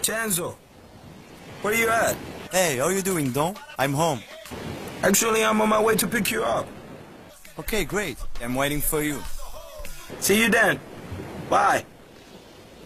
Chanzo, where you at? Hey, how you doing, Don? I'm home. Actually, I'm on my way to pick you up. Okay, great. I'm waiting for you. See you then. Bye.